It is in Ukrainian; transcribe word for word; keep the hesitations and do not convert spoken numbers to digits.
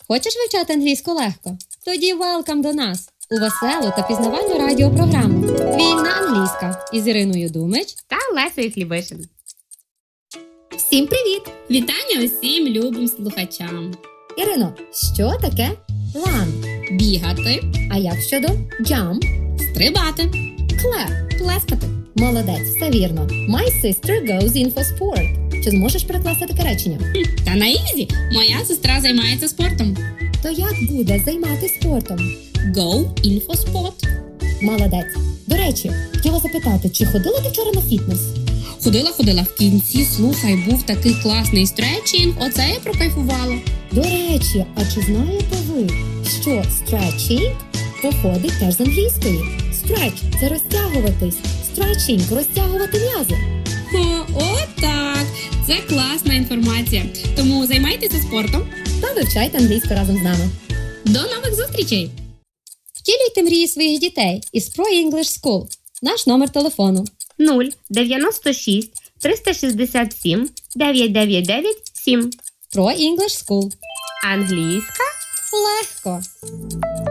Хочеш вивчати англійську легко? Тоді welcome до нас у веселу та пізнавальну радіопрограму «Вільна англійська» із Іриною Думич та Лесею Хлібишин. Всім привіт! Вітання усім любим слухачам. Ірино, що таке run? Бігати, А як щодо jump? стрибати, Clap. плескати. Молодець, все вірно. My sister goes in for sport. Чи зможеш перекласти таке речення? Та на ізі, моя сестра займається спортом. То як буде займатися спортом? Go in for sport. Молодець. До речі, хотіла запитати, чи ходила ти вчора на фітнес? Ходила-ходила в кінці, слухай, був такий класний стретчинг, оце я прокайфувала. До речі, а чи знаєте ви, що stretching походить теж з англійської? Stretch – це розтягуватись, stretching – розтягувати м'язи. О, отак! Це класна інформація. Тому займайтеся спортом. Та вивчайте англійську разом з нами. До нових зустрічей! Втілюйте мрії своїх дітей із Pro English School. Наш номер телефону. нуль дев'яносто шість триста шістдесят сім дев'ять дев'ять дев'ять сім. Pro English School. Англійська Легко.